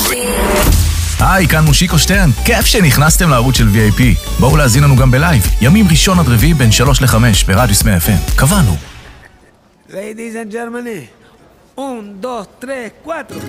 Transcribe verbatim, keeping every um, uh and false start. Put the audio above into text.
היי, כאן מושיקו שטרן, כיף שנכנסתם לערוץ של וי איי פי. בואו להזין לנו גם בלייב, ימים ראשון עד רביעי בין שלוש לחמש ברדיוס מאה אף אם. קבענו. Ladies and gentlemen, un, dos, tres, cuatro.